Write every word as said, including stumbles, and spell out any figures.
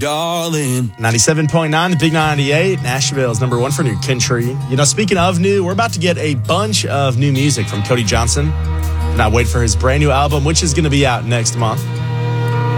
darling. ninety-seven point nine, the Big ninety-eight, Nashville's number one for new country. You know, speaking of new, we're about to get a bunch of new music from Cody Johnson. And I wait for his brand new album, which is going to be out next month.